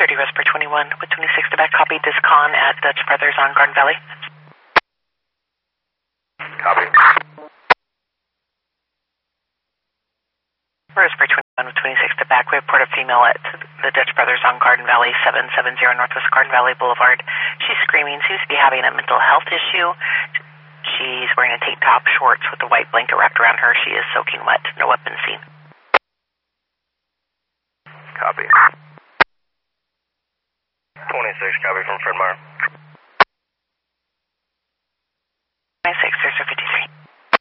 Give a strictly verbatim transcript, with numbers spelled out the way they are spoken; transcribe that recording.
thirty Vesper twenty-one with twenty-six to back. Copy. Discon at Dutch Brothers on Garden Valley. Copy. Vesper twenty-one with twenty-six to back. We report a female at the Dutch Brothers on Garden Valley, seven seven zero Northwest Garden Valley Boulevard. She's screaming, seems to be having a mental health issue. She's wearing a tank top, shorts with a white blanket wrapped around her. She is soaking wet. No weapons seen. Copy. twenty-six, copy from Fred Meyer.